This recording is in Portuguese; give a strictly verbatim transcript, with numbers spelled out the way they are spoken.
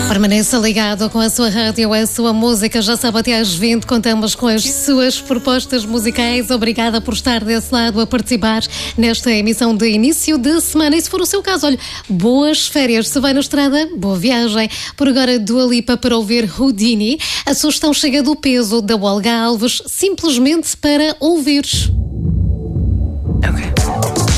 Permaneça ligado com a sua rádio, a sua música. Já sabe, até às vinte contamos com as suas propostas musicais. Obrigada por estar desse lado a participar nesta emissão de início de semana. E se for o seu caso, olha, boas férias. Se vai na estrada, boa viagem. Por agora, Dua Lipa para ouvir Houdini. A sugestão chega do peso da Olga Alves, simplesmente para ouvires. Ok.